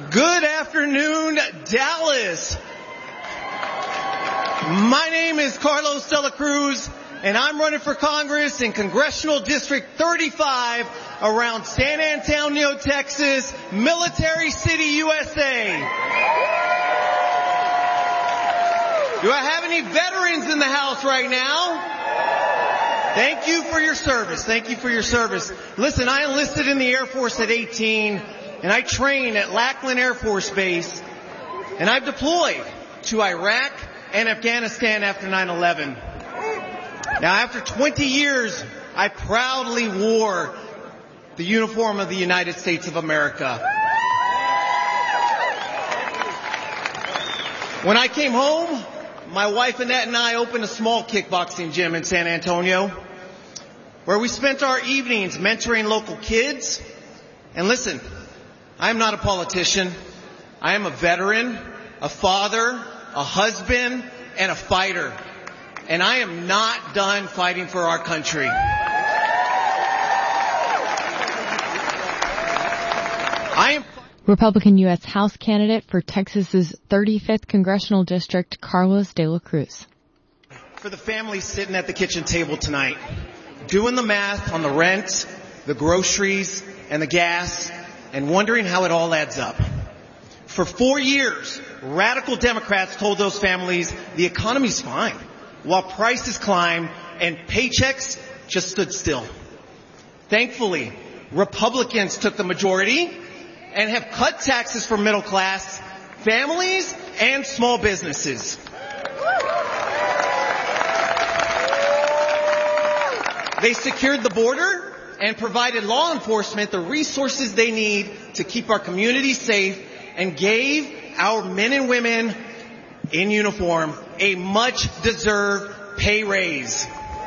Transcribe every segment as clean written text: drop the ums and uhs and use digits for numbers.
Good afternoon, Dallas. My name is Carlos De La Cruz, and I'm running for Congress in Congressional District 35 around San Antonio, Texas, Military City, USA. Do I have any veterans in the house right now? Thank you for your service. Thank you for your service. Listen, I enlisted in the Air Force at 18, and I trained at Lackland Air Force Base, and I've deployed to Iraq and Afghanistan after 9/11. Now, after 20 years, I proudly wore the uniform of the United States of America. When I came home, my wife Annette and I opened a small kickboxing gym in San Antonio, where we spent our evenings mentoring local kids. And listen, I am not a politician. I am a veteran, a father, a husband, and a fighter. And I am not done fighting for our country. Republican U.S. House candidate for Texas's 35th Congressional District, Carlos De La Cruz. For the families sitting at the kitchen table tonight, doing the math on the rent, the groceries, and the gas, and wondering how it all adds up. For 4 years, radical Democrats told those families the economy's fine, while prices climbed and paychecks just stood still. Thankfully, Republicans took the majority and have cut taxes for middle class families and small businesses. They secured the border and provided law enforcement the resources they need to keep our communities safe, and gave our men and women in uniform a much-deserved pay raise.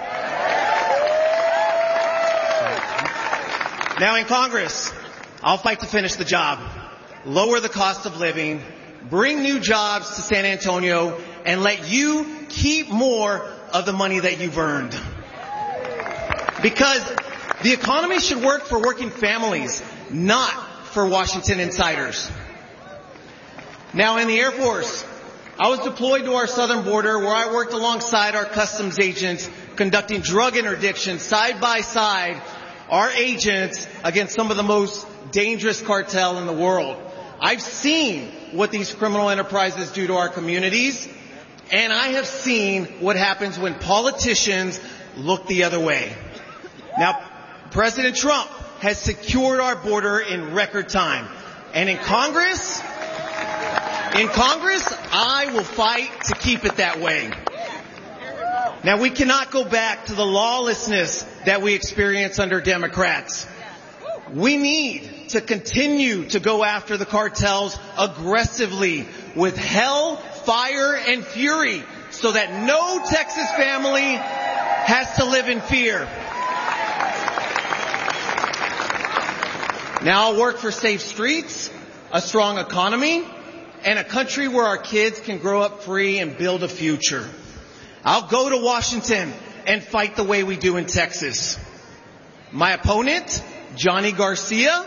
Now in Congress, I'll fight to finish the job, lower the cost of living, bring new jobs to San Antonio, and let you keep more of the money that you've earned. Because the economy should work for working families, not for Washington insiders. Now in the Air Force, I was deployed to our southern border, where I worked alongside our customs agents conducting drug interdiction side by side, our agents against some of the most dangerous cartel in the world. I've seen what these criminal enterprises do to our communities, and I have seen what happens when politicians look the other way. Now, President Trump has secured our border in record time, and in Congress, I will fight to keep it that way. Now, we cannot go back to the lawlessness that we experienced under Democrats. We need to continue to go after the cartels aggressively with hell, fire, and fury, so that no Texas family has to live in fear. Now I'll work for safe streets, a strong economy, and a country where our kids can grow up free and build a future. I'll go to Washington and fight the way we do in Texas. My opponent, Johnny Garcia.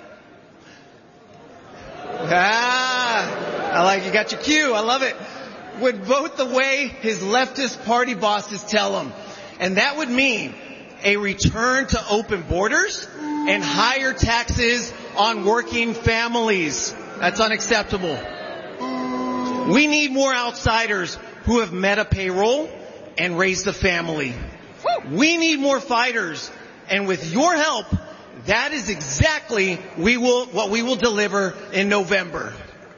I like you got your cue. I love it. Would vote the way his leftist party bosses tell him. And that would mean a return to open borders and higher taxes on working families. That's unacceptable. We need more outsiders who have met a payroll and raised a family. We need more fighters, and with your help, that is exactly what we will deliver in November.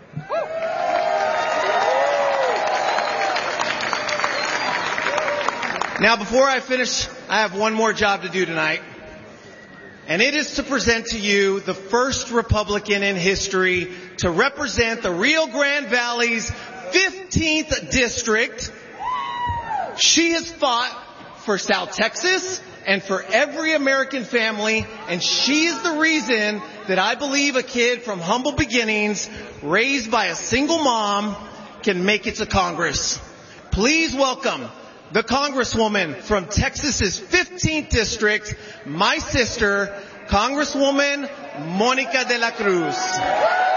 Now, before I finish, I have one more job to do tonight. And it is to present to you the first Republican in history to represent the Rio Grande Valley's 15th district. She has fought for South Texas and for every American family, and she is the reason that I believe a kid from humble beginnings, raised by a single mom, can make it to Congress. Please welcome the Congresswoman from Texas's 15th district, my sister, Congresswoman Monica De La Cruz.